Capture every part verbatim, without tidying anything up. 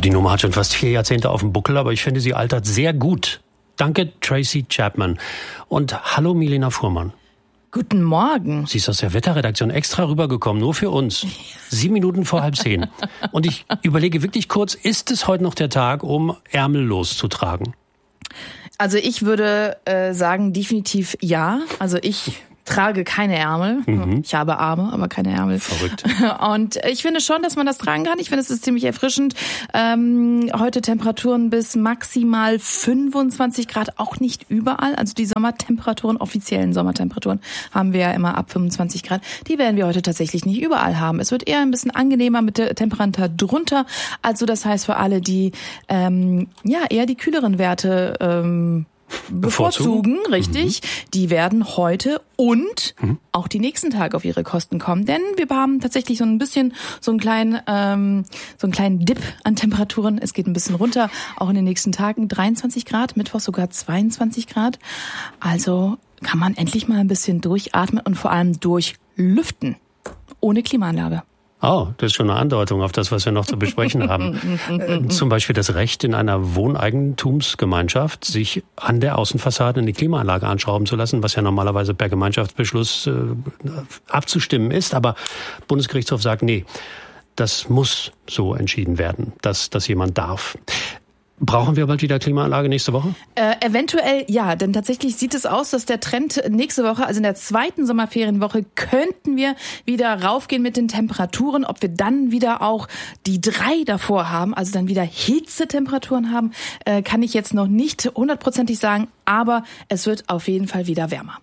die Nummer hat schon fast vier Jahrzehnte auf dem Buckel, aber ich finde, sie altert sehr gut. Danke, Tracy Chapman. Und hallo, Milena Fuhrmann. Guten Morgen. Sie ist aus der Wetterredaktion extra rübergekommen, nur für uns. Sieben Minuten vor halb zehn. Und ich überlege wirklich kurz, ist es heute noch der Tag, um Ärmel loszutragen? Also ich würde äh, sagen, definitiv ja. Also ich trage keine Ärmel. Mhm. Ich habe Arme, aber keine Ärmel. Verrückt. Und ich finde schon, dass man das tragen kann. Ich finde, es ist ziemlich erfrischend. Ähm, heute Temperaturen bis maximal fünfundzwanzig Grad, auch nicht überall. Also die Sommertemperaturen, offiziellen Sommertemperaturen, haben wir ja immer ab fünfundzwanzig Grad. Die werden wir heute tatsächlich nicht überall haben. Es wird eher ein bisschen angenehmer mit der Temperatur drunter. Also das heißt für alle, die ähm, ja eher die kühleren Werte ähm, bevorzugen, richtig, mhm. die werden heute und mhm. auch die nächsten Tage auf ihre Kosten kommen, denn wir haben tatsächlich so ein bisschen so einen kleinen ähm, so einen kleinen Dip an Temperaturen. Es geht ein bisschen runter, auch in den nächsten Tagen dreiundzwanzig Grad, Mittwoch sogar zweiundzwanzig Grad. Also kann man endlich mal ein bisschen durchatmen und vor allem durchlüften, ohne Klimaanlage. Oh, das ist schon eine Andeutung auf das, was wir noch zu besprechen haben. äh, zum Beispiel das Recht in einer Wohneigentumsgemeinschaft, sich an der Außenfassade eine Klimaanlage anschrauben zu lassen, was ja normalerweise per Gemeinschaftsbeschluss äh, abzustimmen ist. Aber Bundesgerichtshof sagt, nee, das muss so entschieden werden, dass das jemand darf. Brauchen wir bald wieder Klimaanlage nächste Woche? Äh, eventuell ja, denn tatsächlich sieht es aus, dass der Trend nächste Woche, also in der zweiten Sommerferienwoche, könnten wir wieder raufgehen mit den Temperaturen. Ob wir dann wieder auch die drei davor haben, also dann wieder Hitzetemperaturen haben, äh, kann ich jetzt noch nicht hundertprozentig sagen, aber es wird auf jeden Fall wieder wärmer.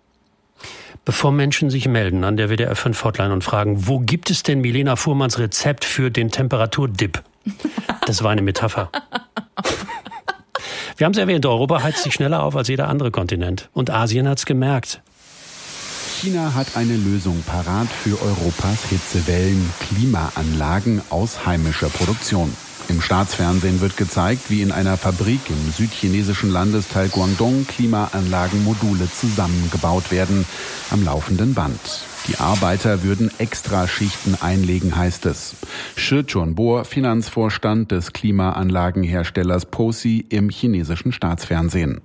Bevor Menschen sich melden an der W D R fünf Hotline und fragen, wo gibt es denn Milena Fuhrmanns Rezept für den Temperaturdip? Das war eine Metapher. Wir haben es erwähnt, Europa heizt sich schneller auf als jeder andere Kontinent. Und Asien hat's gemerkt. China hat eine Lösung parat für Europas Hitzewellen. Klimaanlagen aus heimischer Produktion. Im Staatsfernsehen wird gezeigt, wie in einer Fabrik im südchinesischen Landesteil Guangdong Klimaanlagenmodule zusammengebaut werden. Am laufenden Band. Die Arbeiter würden Extraschichten einlegen, heißt es. Shi Chunbo, Finanzvorstand des Klimaanlagenherstellers Posi im chinesischen Staatsfernsehen.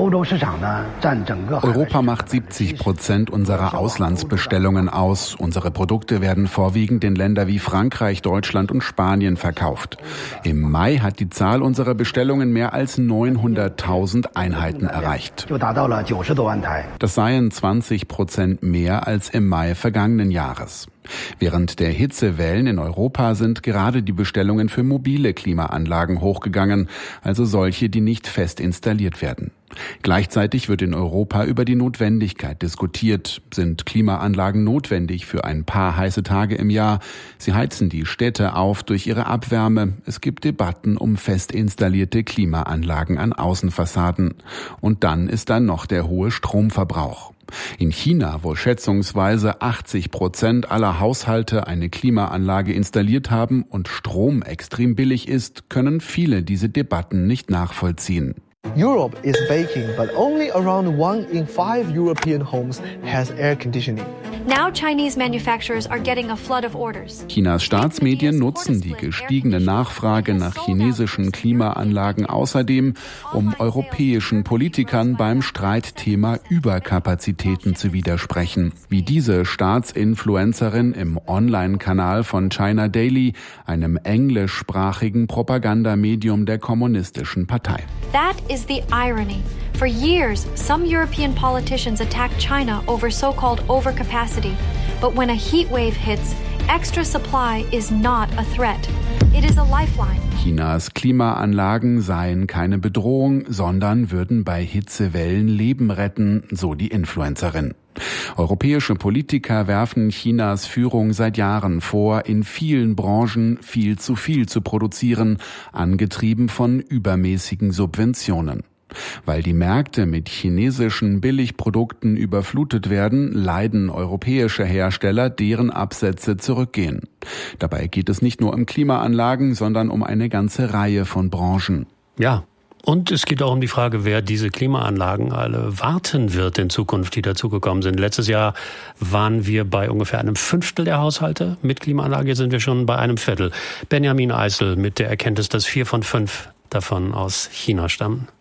Europa macht siebzig Prozent unserer Auslandsbestellungen aus. Unsere Produkte werden vorwiegend in Länder wie Frankreich, Deutschland und Spanien verkauft. Im Mai hat die Zahl unserer Bestellungen mehr als neunhunderttausend Einheiten erreicht. Das seien zwanzig Prozent mehr als im Mai vergangenen Jahres. Während der Hitzewellen in Europa sind gerade die Bestellungen für mobile Klimaanlagen hochgegangen, also solche, die nicht fest installiert werden. Gleichzeitig wird in Europa über die Notwendigkeit diskutiert. Sind Klimaanlagen notwendig für ein paar heiße Tage im Jahr? Sie heizen die Städte auf durch ihre Abwärme. Es gibt Debatten um fest installierte Klimaanlagen an Außenfassaden. Und dann ist da noch der hohe Stromverbrauch. In China, wo schätzungsweise achtzig Prozent aller Haushalte eine Klimaanlage installiert haben und Strom extrem billig ist, können viele diese Debatten nicht nachvollziehen. Europe is baking, but only around one in five European homes has air conditioning. Now Chinese manufacturers are getting a flood of orders. Chinas Staatsmedien nutzen die gestiegene Nachfrage nach chinesischen Klimaanlagen außerdem, um europäischen Politikern beim Streitthema Überkapazitäten zu widersprechen. Wie diese Staatsinfluencerin im Online-Kanal von China Daily, einem englischsprachigen Propagandamedium der kommunistischen Partei. That is the irony. For years, some European politicians attacked China over so-called overcapacity. But when a heat wave hits, extra supply is not a threat. It is a lifeline. Chinas Klimaanlagen seien keine Bedrohung, sondern würden bei Hitzewellen Leben retten, so die Influencerin. Europäische Politiker werfen Chinas Führung seit Jahren vor, in vielen Branchen viel zu viel zu produzieren, angetrieben von übermäßigen Subventionen. Weil die Märkte mit chinesischen Billigprodukten überflutet werden, leiden europäische Hersteller, deren Absätze zurückgehen. Dabei geht es nicht nur um Klimaanlagen, sondern um eine ganze Reihe von Branchen. Ja, Und es geht auch um die Frage, wer diese Klimaanlagen alle warten wird in Zukunft, die dazugekommen sind. Letztes Jahr waren wir bei ungefähr einem Fünftel der Haushalte mit Klimaanlage, jetzt sind wir schon bei einem Viertel. Benjamin Eisel mit der Erkenntnis, dass vier von fünf davon aus China stammen.